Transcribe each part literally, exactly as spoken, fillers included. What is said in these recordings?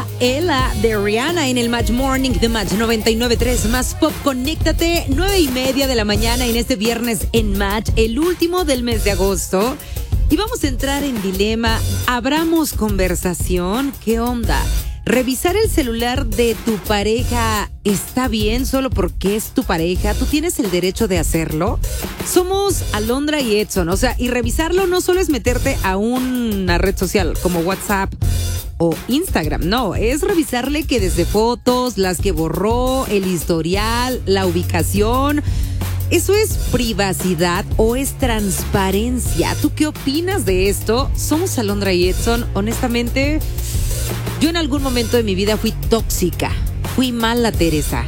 era Ella de Rihanna en el Match Morning de Match noventa y nueve punto tres. Más Pop, conéctate, nueve y media de la mañana en este viernes en Match, el último del mes de agosto. Y vamos a entrar en dilema. ¿Abramos conversación? ¿Qué onda? ¿Revisar el celular de tu pareja está bien solo porque es tu pareja? ¿Tú tienes el derecho de hacerlo? Somos Alondra y Edson, o sea, y revisarlo no solo es meterte a una red social como WhatsApp o Instagram, no, es revisarle que desde fotos, las que borró, el historial, la ubicación. ¿Eso es privacidad o es transparencia? ¿Tú qué opinas de esto? Somos Alondra y Edson, honestamente. Yo en algún momento de mi vida fui tóxica, fui mala Teresa.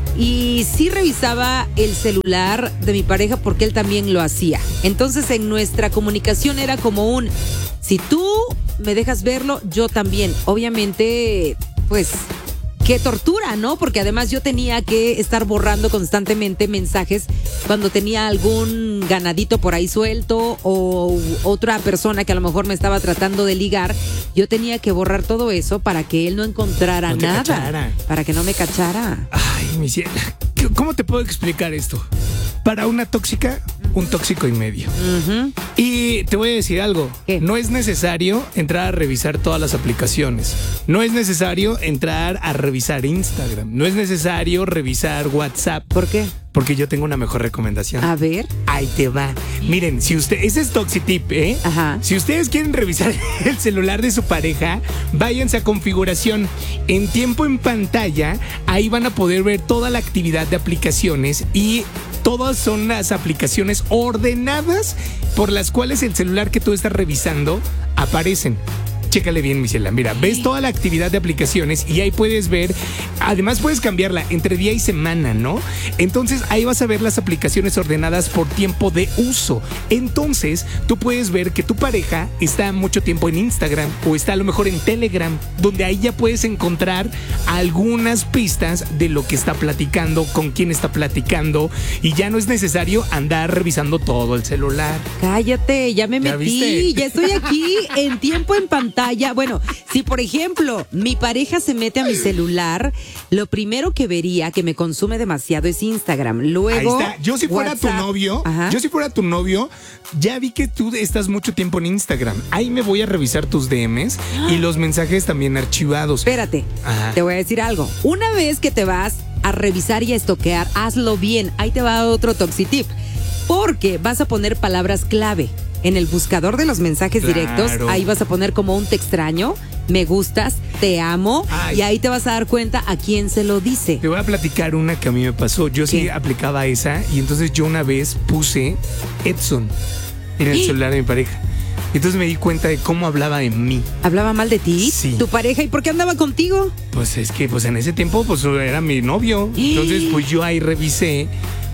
Y sí revisaba el celular de mi pareja porque él también lo hacía. Entonces en nuestra comunicación era como un, si tú me dejas verlo, yo también. Obviamente, pues, qué tortura, ¿no? Porque además yo tenía que estar borrando constantemente mensajes cuando tenía algún ganadito por ahí suelto o otra persona que a lo mejor me estaba tratando de ligar. Yo tenía que borrar todo eso para que él no encontrara no te nada. Cachara. Para que no me cachara. Ay, mi ciela, ¿cómo te puedo explicar esto? Para una tóxica, un tóxico y medio. Uh-huh. Y te voy a decir algo. ¿Qué? No es necesario entrar a revisar todas las aplicaciones. No es necesario entrar a revisar Instagram. No es necesario revisar WhatsApp. ¿Por qué? Porque yo tengo una mejor recomendación. A ver. Ahí te va. Miren, si usted, ese es Toxitip, ¿eh? Ajá. Si ustedes quieren revisar el celular de su pareja, váyanse a configuración. En tiempo en pantalla, ahí van a poder ver toda la actividad de aplicaciones y todas son las aplicaciones ordenadas por las cuales el celular que tú estás revisando aparecen. Chécale bien, Michela. Mira, ves toda la actividad de aplicaciones y ahí puedes ver, además puedes cambiarla entre día y semana, ¿no? Entonces ahí vas a ver las aplicaciones ordenadas por tiempo de uso. Entonces tú puedes ver que tu pareja está mucho tiempo en Instagram o está a lo mejor en Telegram, donde ahí ya puedes encontrar algunas pistas de lo que está platicando, con quién está platicando y ya no es necesario andar revisando todo el celular. Cállate, ya me ¿Ya metí, viste? ya estoy aquí en tiempo en pantalla. Bueno, si por ejemplo mi pareja se mete a mi celular, lo primero que vería que me consume demasiado es Instagram. Luego, ahí está. Yo si fuera WhatsApp. tu novio, Ajá. yo si fuera tu novio, ya vi que tú estás mucho tiempo en Instagram. Ahí me voy a revisar tus D Ms y los mensajes también archivados. Espérate, Ajá. te voy a decir algo. Una vez que te vas a revisar y a estoquear, hazlo bien. Ahí te va otro toxitip. Porque vas a poner palabras clave. En el buscador de los mensajes Claro. directos, ahí vas a poner como un te extraño, me gustas, te amo, Ay. y ahí te vas a dar cuenta a quién se lo dice. Te voy a platicar una que a mí me pasó. Yo sí ¿Qué? aplicaba esa y entonces yo una vez puse Edson en el celular de mi pareja. Entonces me di cuenta de cómo hablaba de mí. ¿Hablaba mal de ti? Sí. ¿Tu pareja? ¿Y por qué andaba contigo? Pues es que pues en ese tiempo pues era mi novio. Entonces pues yo ahí revisé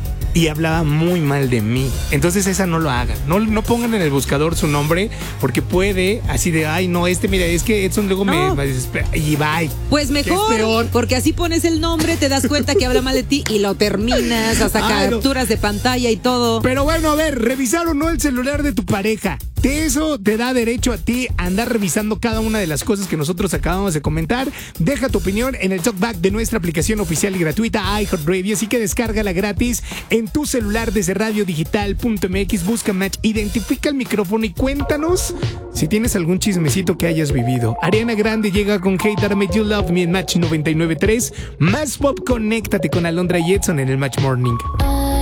y hablaba muy mal de mí. Entonces esa no lo hagan. No, no pongan en el buscador su nombre porque puede así de, ay no, este mira, es que Edson luego No. me, me desespera y bye. Pues mejor, ¿Qué es peor? porque así pones el nombre, te das cuenta que habla mal de ti y lo terminas, hasta Ay, no. capturas de pantalla y todo. Pero bueno, a ver, revisar o no el celular de tu pareja. De eso te da derecho a ti a andar revisando cada una de las cosas que nosotros acabamos de comentar. Deja tu opinión en el talkback de nuestra aplicación oficial y gratuita iHeartRadio, así que descárgala gratis en tu celular desde radio digital punto m x. Busca Match, identifica el micrófono y cuéntanos si tienes algún chismecito que hayas vivido. Ariana Grande llega con Hey That Made You Love Me en Match noventa y nueve punto tres. Más Pop, conéctate con Alondra y Edson en el Match Morning.